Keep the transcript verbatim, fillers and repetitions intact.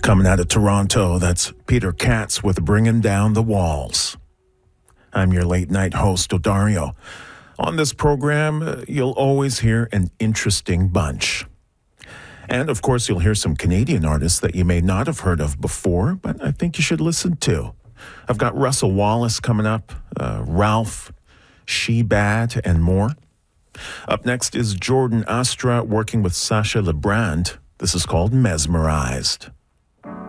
Coming out of Toronto, that's Peter Katz with Bringing Down the Walls. I'm your late-night host, Odario. On this program, uh, you'll always hear an interesting bunch. And, of course, you'll hear some Canadian artists that you may not have heard of before, but I think you should listen to. I've got Russell Wallace coming up, uh, Ralph, She-Bad, and more. Up next is Jordan Astra working with Sacha Lebrand. This is called Mesmerized.